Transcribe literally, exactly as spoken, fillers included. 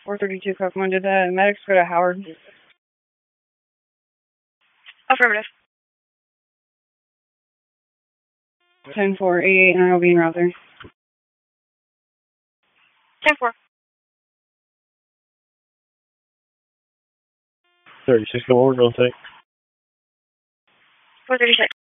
four thirty-two, Kokomo. Did the medics go to Howard? Affirmative. ten four, eighty-eight, and I'll be in route there. ten four. thirty-six, what we're going to take? four thirty-six.